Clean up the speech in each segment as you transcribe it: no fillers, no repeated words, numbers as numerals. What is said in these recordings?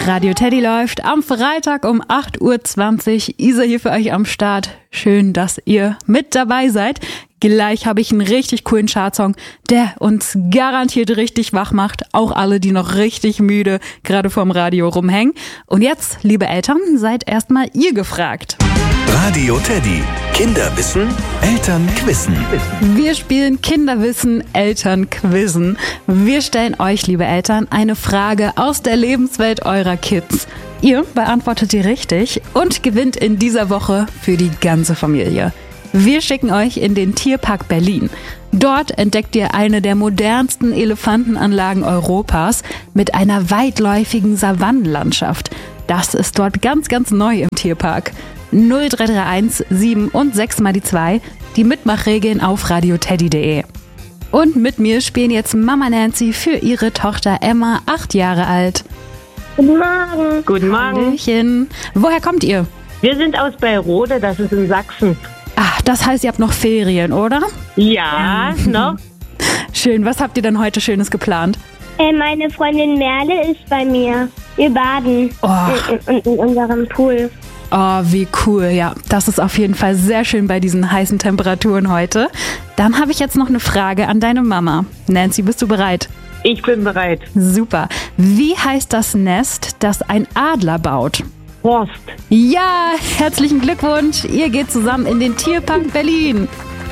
Radio Teddy läuft am Freitag um 8:20 Uhr. Isa hier für euch am Start. Schön, dass ihr mit dabei seid. Gleich habe ich einen richtig coolen Chartsong, der uns garantiert richtig wach macht. Auch alle, die noch richtig müde gerade vorm Radio rumhängen. Und jetzt, liebe Eltern, seid erstmal ihr gefragt. Radio Teddy. Kinderwissen, Eltern quizzen. Wir spielen Kinderwissen, Eltern quizzen. Wir stellen euch, liebe Eltern, eine Frage aus der Lebenswelt eurer Kids. Ihr beantwortet die richtig und gewinnt in dieser Woche für die ganze Familie. Wir schicken euch in den Tierpark Berlin. Dort entdeckt ihr eine der modernsten Elefantenanlagen Europas mit einer weitläufigen Savannenlandschaft. Das ist dort ganz, ganz neu im Tierpark. 0331 7 und 6 mal die 2, die Mitmachregeln auf radioteddy.de. Und mit mir spielen jetzt Mama Nancy für ihre Tochter Emma, 8 Jahre alt. Guten Morgen. Guten Morgen. Hallöchen. Woher kommt ihr? Wir sind aus Beilrode, das ist in Sachsen. Ach, das heißt, ihr habt noch Ferien, oder? Ja, noch. Schön. Was habt ihr denn heute Schönes geplant? Meine Freundin Merle ist bei mir. Wir baden in unserem Pool. Oh, wie cool. Ja, das ist auf jeden Fall sehr schön bei diesen heißen Temperaturen heute. Dann habe ich jetzt noch eine Frage an deine Mama. Nancy, bist du bereit? Ich bin bereit. Super. Wie heißt das Nest, das ein Adler baut? Horst. Ja, herzlichen Glückwunsch. Ihr geht zusammen in den Tierpark Berlin.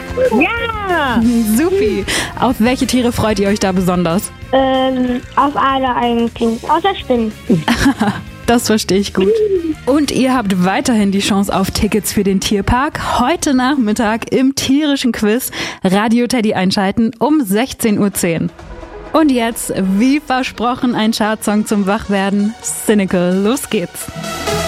Ja! Supi. Auf welche Tiere freut ihr euch da besonders? Auf alle eigentlich. Außer Spinnen. Das verstehe ich gut. Und ihr habt weiterhin die Chance auf Tickets für den Tierpark. Heute Nachmittag im tierischen Quiz Radio Teddy einschalten um 16:10 Uhr. Und jetzt, wie versprochen, ein Chartsong zum Wachwerden. Cynical, los geht's.